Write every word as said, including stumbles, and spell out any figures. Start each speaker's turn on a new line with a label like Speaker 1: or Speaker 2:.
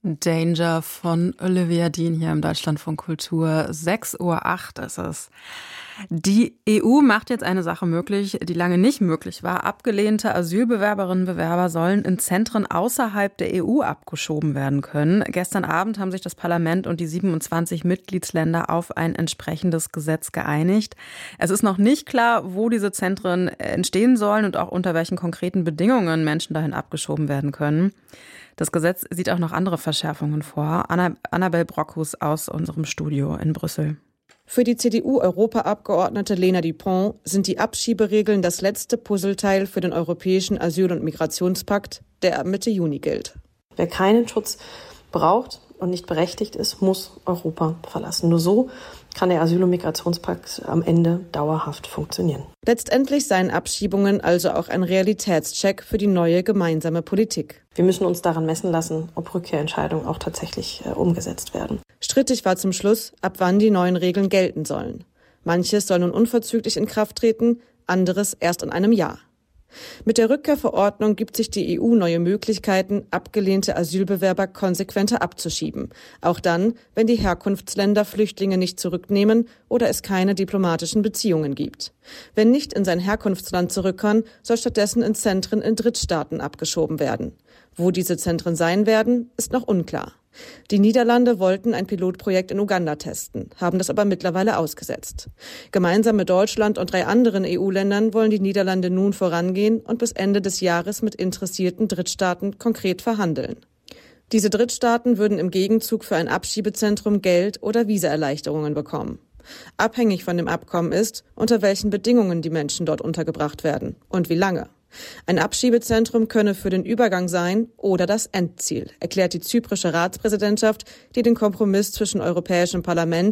Speaker 1: Danger von Olivia Dean hier im Deutschlandfunk Kultur. sechs Uhr acht ist es. Die E U macht jetzt eine Sache möglich, die lange nicht möglich war. Abgelehnte Asylbewerberinnen und Bewerber sollen in Zentren außerhalb der E U abgeschoben werden können. Gestern Abend haben sich das Parlament und die siebenundzwanzig Mitgliedsländer auf ein entsprechendes Gesetz geeinigt. Es ist noch nicht klar, wo diese Zentren entstehen sollen und auch unter welchen konkreten Bedingungen Menschen dahin abgeschoben werden können. Das Gesetz sieht auch noch andere Verschärfungen vor. Anna, Annabel Brockhus aus unserem Studio in Brüssel.
Speaker 2: Für die C D U-Europaabgeordnete Lena Dupont sind die Abschieberegeln das letzte Puzzleteil für den Europäischen Asyl- und Migrationspakt, der ab Mitte Juni gilt.
Speaker 3: Wer keinen Schutz braucht und nicht berechtigt ist, muss Europa verlassen. Nur so kann der Asyl- und Migrationspakt am Ende dauerhaft funktionieren.
Speaker 2: Letztendlich seien Abschiebungen also auch ein Realitätscheck für die neue gemeinsame Politik.
Speaker 3: Wir müssen uns daran messen lassen, ob Rückkehrentscheidungen auch tatsächlich äh, umgesetzt werden.
Speaker 2: Strittig war zum Schluss, ab wann die neuen Regeln gelten sollen. Manches soll nun unverzüglich in Kraft treten, anderes erst in einem Jahr. Mit der Rückkehrverordnung gibt sich die E U neue Möglichkeiten, abgelehnte Asylbewerber konsequenter abzuschieben. Auch dann, wenn die Herkunftsländer Flüchtlinge nicht zurücknehmen oder es keine diplomatischen Beziehungen gibt. Wenn nicht in sein Herkunftsland zurück kann, soll stattdessen in Zentren in Drittstaaten abgeschoben werden. Wo diese Zentren sein werden, ist noch unklar. Die Niederlande wollten ein Pilotprojekt in Uganda testen, haben das aber mittlerweile ausgesetzt. Gemeinsam mit Deutschland und drei anderen E U-Ländern wollen die Niederlande nun vorangehen und bis Ende des Jahres mit interessierten Drittstaaten konkret verhandeln. Diese Drittstaaten würden im Gegenzug für ein Abschiebezentrum Geld oder Visaerleichterungen bekommen. Abhängig von dem Abkommen ist, unter welchen Bedingungen die Menschen dort untergebracht werden und wie lange. Ein Abschiebezentrum könne für den Übergang sein oder das Endziel, erklärt die zyprische Ratspräsidentschaft, die den Kompromiss zwischen Europäischem Parlament